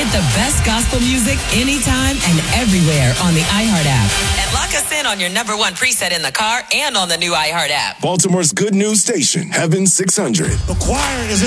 Get the best gospel music anytime and everywhere on the iHeart app. And lock us in on your number one preset in the car and on the new iHeart app. Baltimore's good news station, Heaven 600. The choir is in